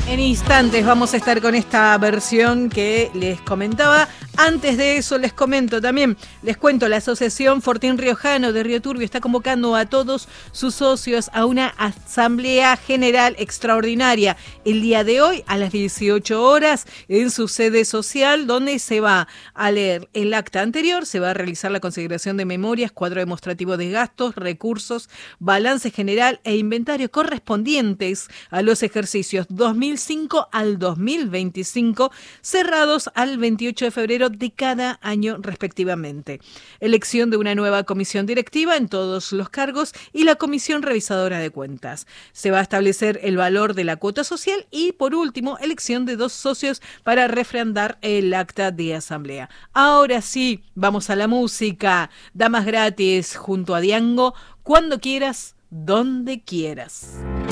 En instantes vamos a estar con esta versión que les comentaba. Antes de eso les comento también, les cuento, la Asociación Fortín Riojano de Río Turbio está convocando a todos sus socios a una asamblea general extraordinaria el día de hoy a las 18 horas en su sede social, donde se va a leer el acta anterior, se va a realizar la consideración de memorias, cuadro demostrativo de gastos, recursos, balance general e inventario correspondientes a los ejercicios 2005 al 2025, cerrados al 28 de febrero de cada año respectivamente. Elección de una nueva comisión directiva en todos los cargos y la comisión revisadora de cuentas. Se va a establecer el valor de la cuota social y, por último, elección de 2 socios para refrendar el acta de asamblea. Ahora sí, vamos a la música. Damas Gratis junto a Diango, cuando quieras, donde quieras.